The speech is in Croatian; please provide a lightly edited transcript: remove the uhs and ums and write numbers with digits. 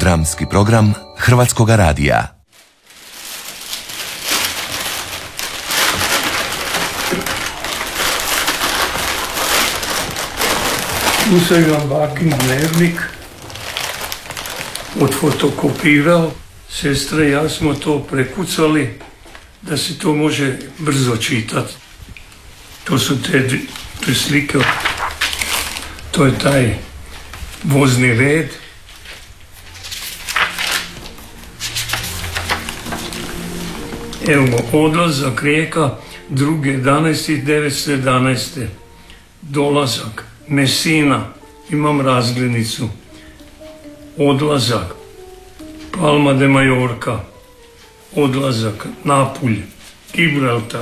Dramski program Hrvatskoga radija. Tu sam imam bakin dnevnik, odfotokopirao, sestra i ja smo to prekucali da se to može brzo čitati. To su te slike, to je taj vozni red. Evo, odlazak Rijeka 2.11.1911. Dolazak Messina, imam razglednicu. Odlazak Palma de Mallorca, odlazak Napulj, Gibraltar,